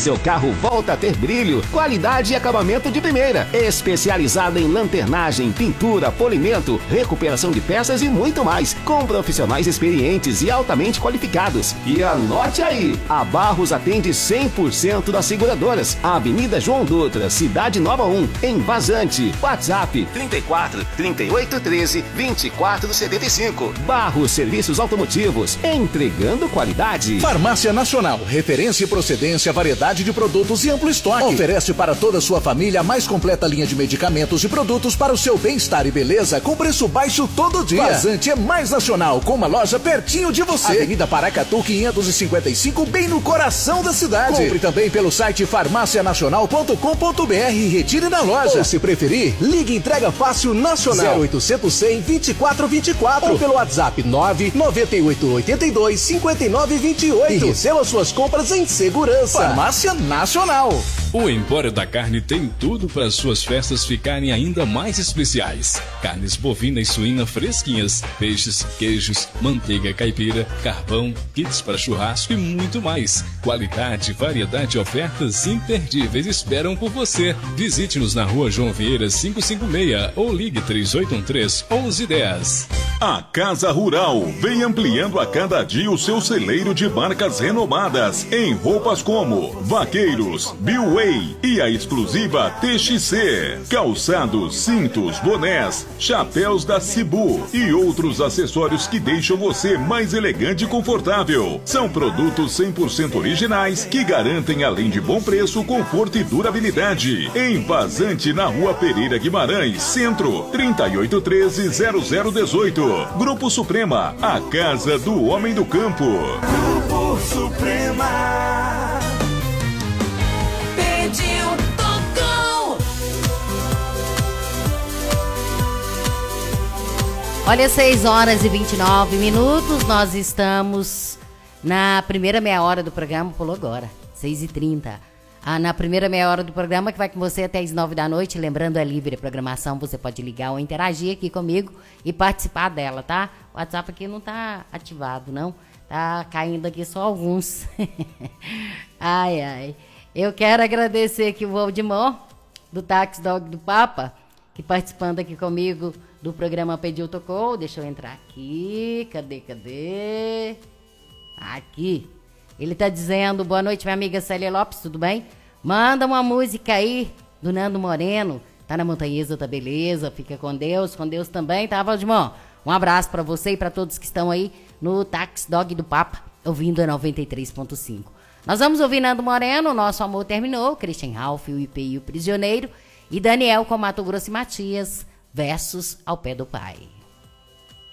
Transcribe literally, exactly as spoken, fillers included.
seu carro volta a ter brilho, qualidade e acabamento de primeira. Especializada em lanternagem, pintura, polimento, recuperação de peças e muito mais. Com profissionais experientes e altamente qualificados. E anote aí, a Barros atende cem por cento das seguradoras. Avenida João Dutra, Cidade Nova um, em Vazante. WhatsApp trinta e quatro, trinta e oito, treze, vinte e quatro, setenta e cinco. Barros Serviços Automotivos, entregando qualidade. Farmácia Nacional, referência e procedência, variedade de produtos e amplo estoque. Oferece para toda a sua família a mais completa linha de medicamentos e produtos para o seu bem-estar e beleza com preço baixo todo dia. Vazante é mais nacional, com uma loja pertinho de você. Avenida Paracatu quinhentos e cinquenta e cinco, bem no coração da cidade. Compre também pelo site farmácia nacional ponto com ponto br e retire na loja. Ou, se preferir, ligue Entrega Fácil Nacional zero oitocentos, cem, vinte e quatro vinte e quatro ou pelo WhatsApp nove nove oito oito dois, cinco nove dois oito e receba suas compras em segurança. Farmácia Nacional. O Empório da Carne tem tudo para suas festas ficarem ainda mais especiais. Carnes bovina e suína fresquinhas, peixes, queijos, manteiga caipira, carvão, kits para churrasco e muito mais. Qualidade, variedade e ofertas imperdíveis esperam por você. Visite-nos na rua João Vieira quinhentos e cinquenta e seis ou ligue três oito um três, onze um zero. A Casa Rural vem ampliando a cada dia o seu celeiro de marcas renomadas em roupas como Vaqueiros, Billway e a exclusiva T X C, calçados, cintos, bonés, chapéus da Cibu e outros acessórios que deixam você mais elegante e confortável. São produtos cem por cento originais que garantem, além de bom preço, conforto e durabilidade. Em Vazante, na Rua Pereira Guimarães, Centro, trinta e oito treze, zero zero dezoito. Grupo Suprema, a casa do homem do campo. Grupo Suprema. Pediu, tocou. Olha, seis horas e vinte e nove minutos. Nós estamos na primeira meia hora do programa. Pulou agora, seis e trinta. Ah, na primeira meia hora do programa, que vai com você até as nove da noite. Lembrando, é livre a programação, você pode ligar ou interagir aqui comigo e participar dela, tá? O WhatsApp aqui não tá ativado, não. Tá caindo aqui só alguns. Ai, ai. Eu quero agradecer aqui o Valdemar, do Tax Dog do Papa, que participando aqui comigo do programa Pediu Tocou. Deixa eu entrar aqui. Cadê, cadê? Aqui. Ele tá dizendo, boa noite, minha amiga Célia Lopes, tudo bem? Manda uma música aí do Nando Moreno. Tá na Montanhesa da Beleza, fica com Deus, com Deus também, tá, Valdemar? Um abraço pra você e pra todos que estão aí no Tax Dog do Papa, ouvindo a noventa e três ponto cinco. Nós vamos ouvir Nando Moreno, Nosso Amor Terminou, Christian Ralph, o I P I, o Prisioneiro, e Daniel com Mato Grosso e Matias, Versos ao Pé do Pai.